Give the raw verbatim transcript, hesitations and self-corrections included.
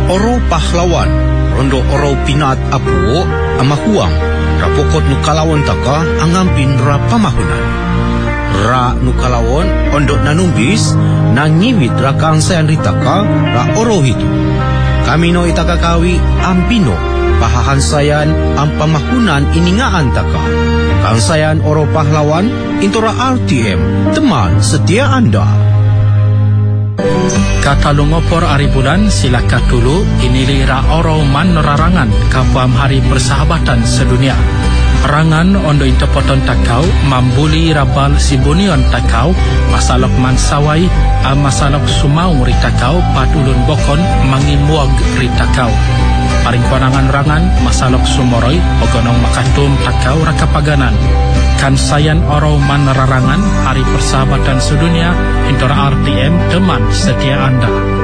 Oro pahlawan, rondo oro pinat apu, amahuang, rapokot nukalawon taka, angampin ra pamahunan. Ra nukalawon, ondok nanumbis, nangiwit ra kaangsayan ritaka, ra oro hitu. Kami no itakakawi, ampino, pahahansayan, ang pamahunan iningaan taka. Kaangsayan oro pahlawan, intora R T M, teman setia Anda. Katalungopor ari bulan sila katulu inilira oro man rarangan kapam hari persahabatan sedunia. Rangan ondo interpoton takau mambuli rabal sibunion takau masalok mansawai a masalok sumau ritakau patulun bokon mangimuag ritakau. Paring konangan rangan masalok sumoroi ogonong makatum takau rakapaganan. Kan sayan oro man rarangan hari persahabatan sedunia intora R T M teman setia Anda.